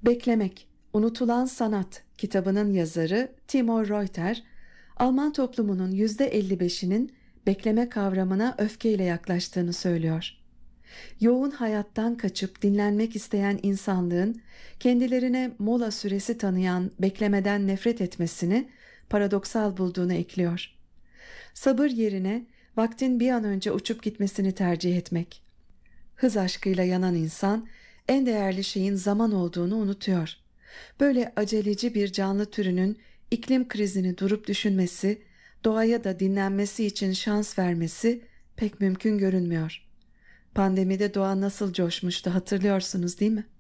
Beklemek, Unutulan Sanat kitabının yazarı Timo Reuter, Alman toplumunun %55'inin bekleme kavramına öfkeyle yaklaştığını söylüyor. Yoğun hayattan kaçıp dinlenmek isteyen insanlığın kendilerine mola süresi tanıyan beklemeden nefret etmesini paradoksal bulduğunu ekliyor. Sabır yerine vaktin bir an önce uçup gitmesini tercih etmek. Hız aşkıyla yanan insan en değerli şeyin zaman olduğunu unutuyor. Böyle aceleci bir canlı türünün iklim krizini durup düşünmesi, doğaya da dinlenmesi için şans vermesi pek mümkün görünmüyor. Pandemide doğa nasıl coşmuştu hatırlıyorsunuz değil mi?